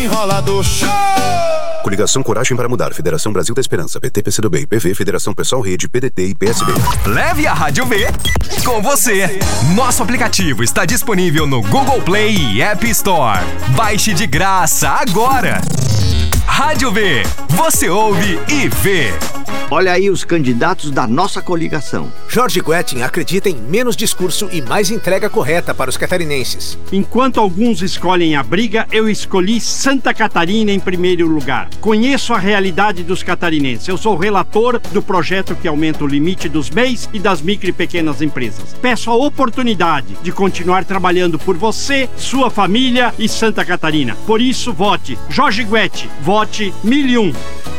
Enrolador Show! Coligação Coragem para Mudar, Federação Brasil da Esperança, PT, PCdoB, PV, Federação Pessoal Rede, PDT e PSB. Leve a Rádio V com você. Nosso aplicativo está disponível no Google Play e App Store. Baixe de graça agora. Rádio V, você ouve e vê. Olha aí os candidatos da nossa coligação. Jorge Guettin acredita em menos discurso e mais entrega correta para os catarinenses. Enquanto alguns escolhem a briga, eu escolhi Santa Catarina em primeiro lugar. Conheço a realidade dos catarinenses. Eu sou relator do projeto que aumenta o limite dos MEIs e das micro e pequenas empresas. Peço a oportunidade de continuar trabalhando por você, sua família e Santa Catarina. Por isso, vote Jorge Guettin. Vote 1001.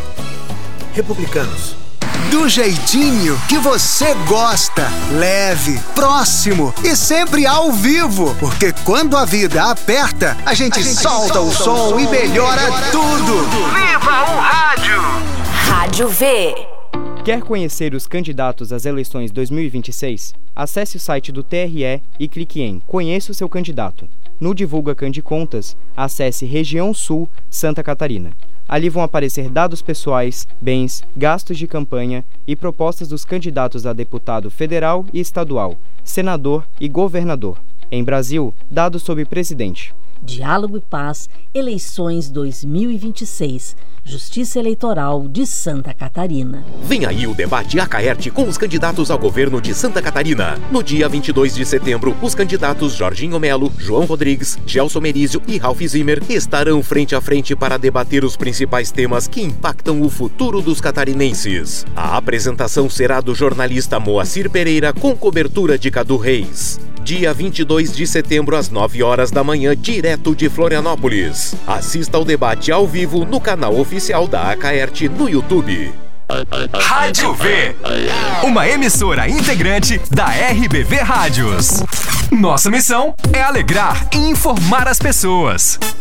Republicanos. Do jeitinho que você gosta, leve, próximo e sempre ao vivo. Porque quando a vida aperta, a gente solta o som e melhora tudo. Viva o rádio! Rádio V. Quer conhecer os candidatos às eleições 2026? Acesse o site do TRE e clique em Conheça o seu candidato. No Divulga Candicontas, acesse Região Sul, Santa Catarina. Ali vão aparecer dados pessoais, bens, gastos de campanha e propostas dos candidatos a deputado federal e estadual, senador e governador. Em Brasil, dados sobre presidente. Diálogo e Paz, eleições 2026. Justiça Eleitoral de Santa Catarina. Vem aí o debate Acaerte com os candidatos ao governo de Santa Catarina. No dia 22 de setembro, os candidatos Jorginho Melo, João Rodrigues, Gelson Merizio e Ralph Zimmer estarão frente a frente para debater os principais temas que impactam o futuro dos catarinenses. A apresentação será do jornalista Moacir Pereira com cobertura de Cadu Reis. Dia 22 de setembro às 9 horas da manhã, direto de Florianópolis. Assista ao debate ao vivo no canal oficial da Acaerte no YouTube. Rádio V, uma emissora integrante da RBV Rádios. Nossa missão é alegrar e informar as pessoas.